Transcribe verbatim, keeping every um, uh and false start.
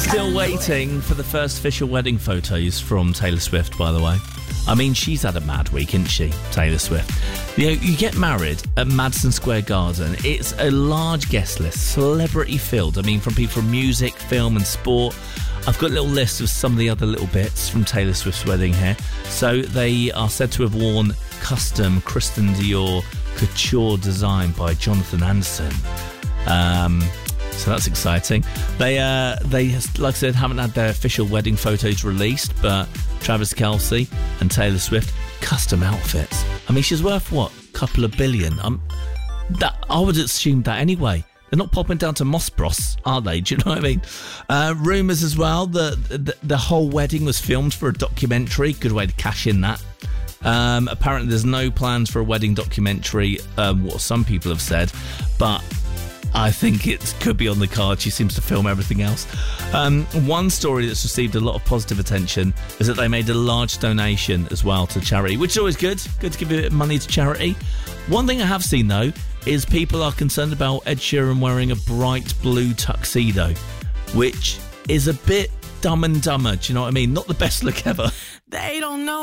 Still waiting for the first official wedding photos from Taylor Swift, by the way. I mean, she's had a mad week, isn't she, Taylor Swift? You know, you get married at Madison Square Garden. It's a large guest list, celebrity-filled. I mean, from people from music, film and sport. I've got a little list of some of the other little bits from Taylor Swift's wedding here. So they are said to have worn custom Christian Dior couture design by Jonathan Anderson. Um... So that's exciting. They, uh, they, like I said, haven't had their official wedding photos released, but Travis Kelce and Taylor Swift, custom outfits. I mean, she's worth, what, a couple of billion? Um, that I would assume that anyway. They're not popping down to Moss Bros, are they? Do you know what I mean? Uh, rumours as well that the, the whole wedding was filmed for a documentary. Good way to cash in that. Um, apparently there's no plans for a wedding documentary, um, what some people have said, but I think it could be on the card. She seems to film everything else. Um, one story that's received a lot of positive attention is that they made a large donation as well to charity, which is always good. Good to give a bit of money to charity. One thing I have seen, though, is people are concerned about Ed Sheeran wearing a bright blue tuxedo, which is a bit Dumb and Dumber. Do you know what I mean? Not the best look ever. They don't know